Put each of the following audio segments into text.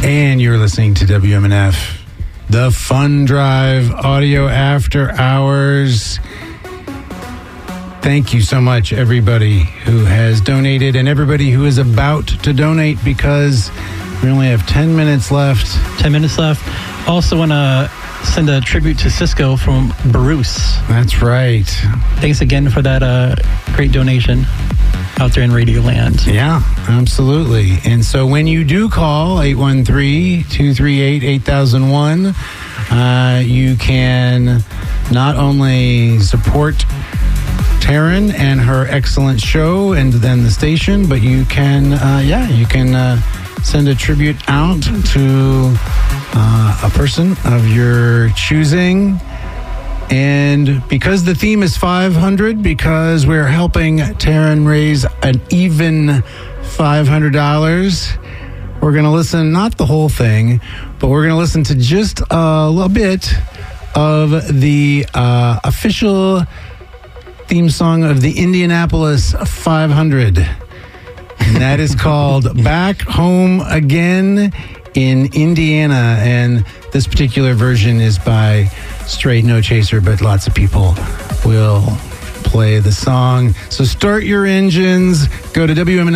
And you're listening to WMNF, the Fun Drive Audio After Hours. Thank you so much, everybody who has donated and everybody who is about to donate, because we only have 10 minutes left. 10 minutes left. Also want to send a tribute to Cisco from Bruce. That's right. Thanks again for that great donation out there in Radio Land. Yeah, absolutely. And so when you do call 813-238-8001, you can not only support Taryn and her excellent show and then the station, but you can, send a tribute out to a person of your choosing. And because the theme is 500, because we're helping Taryn raise an even $500, we're going to listen, not the whole thing, but we're going to listen to just a little bit of the official theme song of the Indianapolis 500. And that is called Back Home Again in Indiana. And this particular version is by Straight No Chaser, but lots of people will play the song. So start your engines, go to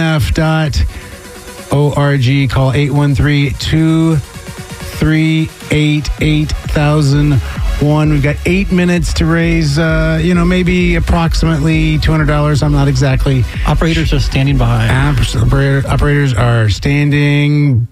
WMNF.org, call 813-238-8001. We've got 8 minutes to raise, maybe approximately $200. I'm not exactly. Operators are standing by. Operators are standing